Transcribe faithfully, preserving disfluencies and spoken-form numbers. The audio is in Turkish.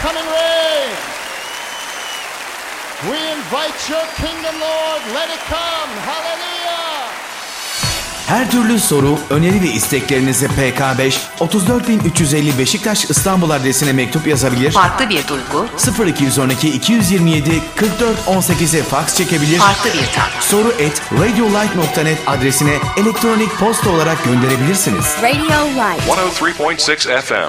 come and reign. We invite your kingdom, Lord. Let it come. Hallelujah. Her türlü soru, öneri ve isteklerinizi P K beş otuz dört bin üç yüz elli Beşiktaş İstanbul adresine mektup yazabilir. Farklı bir duygu. sıfır iki on iki iki yüz yirmi yedi kırk dört on sekize faks çekebilir. Farklı bir tat. Soru et radiolight nokta net adresine elektronik posta olarak gönderebilirsiniz. Radio Light one oh three point six F M